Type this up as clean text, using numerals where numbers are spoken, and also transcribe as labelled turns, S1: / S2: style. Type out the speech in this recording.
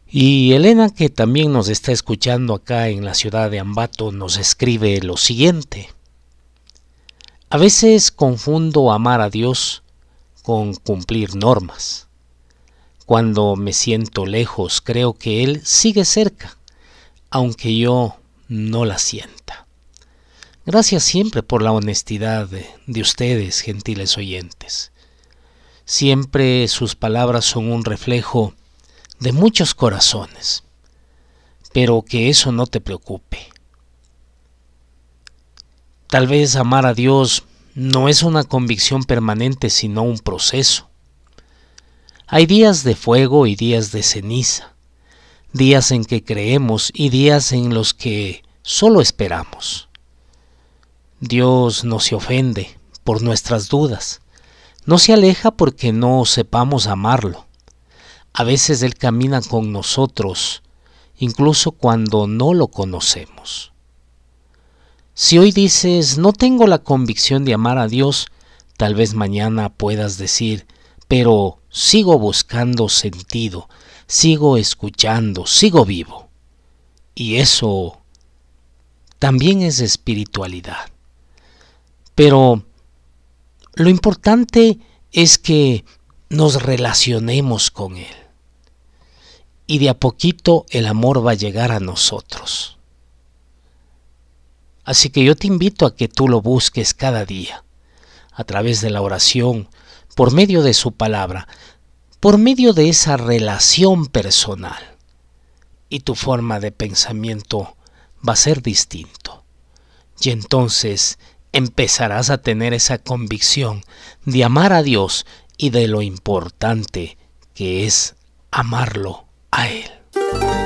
S1: Y Elena, que también nos está escuchando acá en la ciudad de Ambato, nos escribe lo siguiente. A veces confundo amar a Dios con cumplir normas. Cuando me siento lejos, creo que Él sigue cerca, aunque yo no la sienta. Gracias siempre por la honestidad de ustedes, gentiles oyentes. Siempre sus palabras son un reflejo de muchos corazones, pero que eso no te preocupe. Tal vez amar a Dios no es una convicción permanente, sino un proceso. Hay días de fuego y días de ceniza, días en que creemos y días en los que solo esperamos. Dios no se ofende por nuestras dudas, no se aleja porque no sepamos amarlo. A veces Él camina con nosotros, incluso cuando no lo conocemos. Si hoy dices, no tengo la convicción de amar a Dios, tal vez mañana puedas decir, pero sigo buscando sentido, sigo escuchando, sigo vivo. Y eso también es espiritualidad. Pero lo importante es que nos relacionemos con Él. Y de a poquito el amor va a llegar a nosotros. Así que yo te invito a que tú lo busques cada día, a través de la oración, por medio de su palabra, por medio de esa relación personal. Y tu forma de pensamiento va a ser distinto. Y entonces empezarás a tener esa convicción de amar a Dios y de lo importante que es amarlo a Él.